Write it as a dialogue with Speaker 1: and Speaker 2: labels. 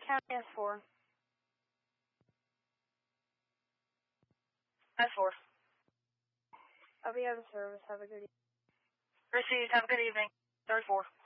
Speaker 1: County S4.
Speaker 2: S4.
Speaker 1: I'll be out of service. Have a good evening.
Speaker 2: Received. Have a good evening. 34.